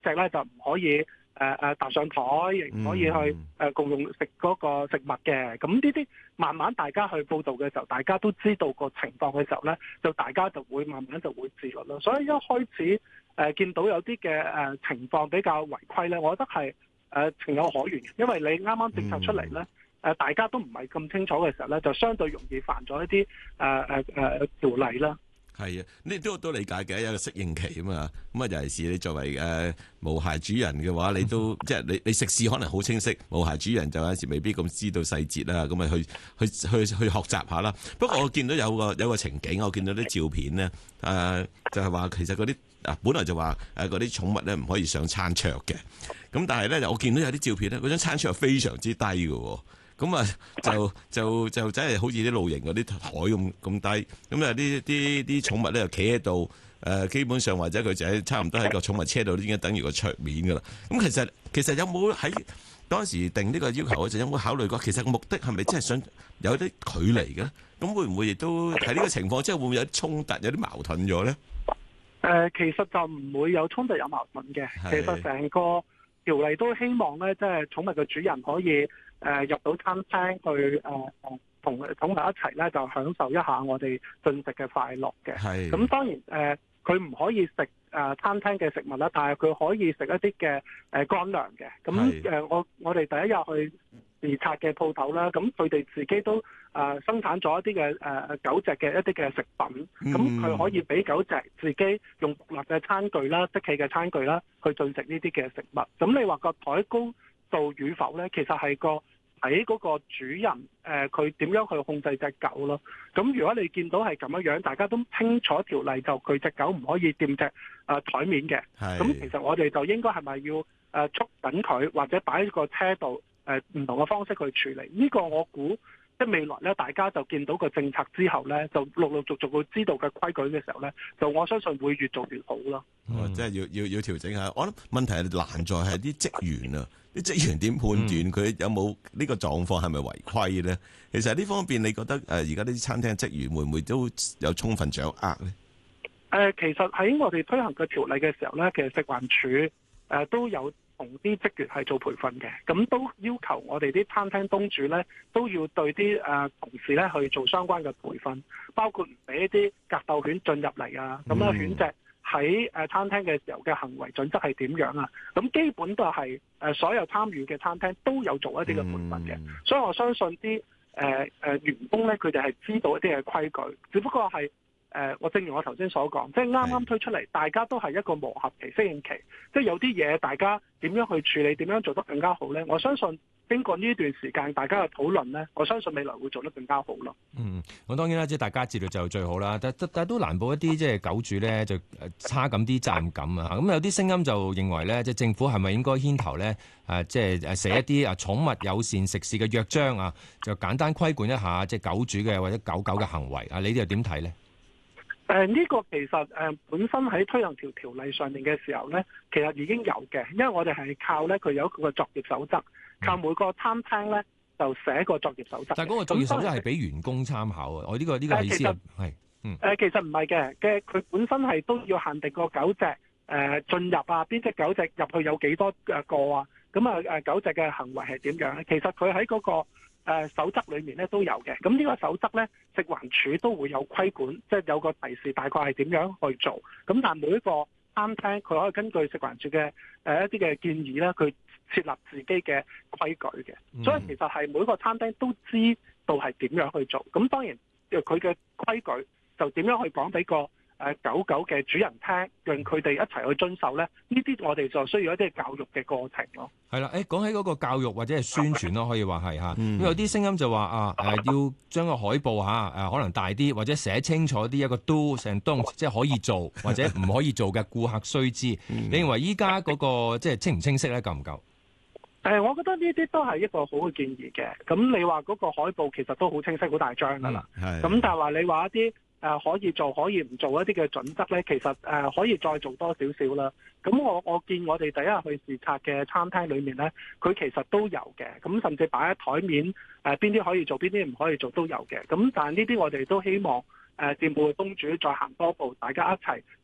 隻咧就唔可以搭上台，亦唔可以去共用食嗰個食物嘅。咁呢啲慢慢大家去報導嘅時候，大家都知道個情況嘅時候咧，就大家就會慢慢就會自律咯。所以一開始見到有啲嘅情況比較違規咧，我覺得係情有可原嘅，因為你啱啱政策出嚟咧。大家都唔係咁清楚嘅時候咧，就相對容易犯咗一啲條例啦。 係啊，呢都理解嘅，有個適應期啊嘛。咁啊，尤其是你作為無牌主人嘅話，你都即係你食肆可能好清晰，無牌主人就有時未必咁知道細節啦。咁啊去學習下啦。不過我見到有個情景，我見到啲照片咧，就係話其實嗰啲本來就話嗰啲寵物咧唔可以上餐桌嘅。咁但係咧，我見到有啲照片咧，嗰張餐桌係非常之低嘅喎。咁啊，就真係好似啲露營嗰啲台咁低，咁啊啲寵物咧就企喺度，基本上或者佢就係差唔多喺個寵物車度，已經等於個桌面噶啦。咁其實有冇喺當時定呢個要求嗰陣有冇考慮過？其實目的係咪真係想有啲距離嘅？咁會唔會亦都喺呢個情況之下會唔會有啲衝突、有啲矛盾咗咧？ 其實就唔會有衝突有矛盾嘅。其實成個條例都希望咧，即係寵物嘅主人可以入到餐廳去同寵物一齊咧，就享受一下我哋進食嘅快樂嘅。咁當然佢唔可以食餐廳嘅食物啦，但係佢可以食一啲嘅乾糧嘅。咁我哋第一日去視察嘅鋪頭啦，咁佢哋自己都生產咗一啲嘅狗隻嘅一啲嘅食品，咁佢可以俾狗隻自己用獨立嘅餐具啦、即棄嘅餐具啦，去進食呢啲嘅食物。咁你話個台高度與否咧，其實係喺嗰個主人佢點樣去控制隻狗咯。咁如果你見到係咁樣，大家都清楚條例就佢隻狗唔可以掂隻台面嘅。咁其實我哋就應該係咪要捉緊佢，或者擺喺個車度唔同嘅方式去處理？呢個我估即係未來咧，大家就見到個政策之後咧，就陸陸續續會知道嘅規矩嘅時候咧，就我相信會越做越好咯。 即係要調整下。我諗問題係難在係啲職員啊，啲職員點判斷佢有冇呢個狀況係咪違規咧？其實呢方面你覺得而家啲餐廳職員會唔會都有充分掌握咧？ 其實喺我哋推行嘅條例嘅時候咧，其實食環署都有同啲職員係做培訓嘅，咁都要求我哋啲餐廳東主咧都要對啲同事咧去做相關嘅培訓，包括唔俾一啲格鬥犬進入嚟啊，咁啊犬隻喺餐廳嘅時候嘅行為準則係點樣啊？咁基本都係所有參與嘅餐廳都有做一啲嘅培訓嘅，所以我相信啲員工咧佢哋係知道一啲嘅規矩，只不過係我正如我頭先所講，即係啱啱推出嚟，大家都係一個磨合期、適應期，即係有啲嘢大家點樣去處理，點樣做得更加好咧？我相信經過呢段時間大家嘅討論咧，我相信未來會做得更加好咯。 咁當然啦，即係大家知道就最好啦，但都難保一啲即係狗主咧就差咁啲責任感啊。咁有啲聲音就認為咧，即係政府係咪應該牽頭咧即係寫一啲寵物友善食肆嘅約章啊，就簡單規管一下即係狗主嘅或者狗嘅行為啊？你哋又點睇咧？ 呢個其實本身喺推行條例上面嘅時候咧，其實已經有嘅，因為我哋係靠咧佢有一個作業守則，靠每個餐廳咧就寫個作業守則。 但係嗰個作業守則係俾員工參考啊！我呢個意思係其實唔係嘅，佢本身係都要限定個狗隻進入啊，邊隻狗隻入去有幾多個啊？咁狗隻嘅行為係點樣咧？其實佢喺嗰個守則裏面咧都有嘅，咁呢個守則咧食環署都會有規管，即係有個提示大概係點樣去做。咁但係每一個餐廳佢可以根據食環署嘅一啲嘅建議咧，佢設立自己嘅規矩嘅。所以其實係每個餐廳都知道係點樣去做。咁當然佢嘅規矩就點樣去講俾個狗狗嘅主人聽，讓佢哋一齊去遵守咧。呢啲我哋就需要一啲教育嘅過程咯。 係啦，講起嗰個教育或者係宣傳咯，可以話係嚇。咁有啲聲音就話要將個海報可能大啲，或者寫清楚啲一個 do and don't， 即係可以做或者唔可以做嘅顧客須知。你認為依家嗰個即係清唔清晰咧？夠唔夠？ 我覺得呢啲都係一個好嘅建議嘅。咁你話嗰個海報其實都好清晰、好大張㗎啦。咁但係話你話一啲可以做可以唔做一啲嘅準則咧，其實可以再做多少少啦。咁我見我哋第一日去視察嘅餐廳裏面咧，佢其實都有嘅。咁甚至擺喺台面邊啲可以做，邊啲唔可以做都有嘅。咁但係呢啲我哋都希望店鋪嘅東主再行多步，大家一齊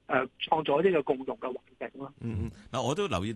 創造一啲嘅共融嘅環境咯。 嗱，我都留意到。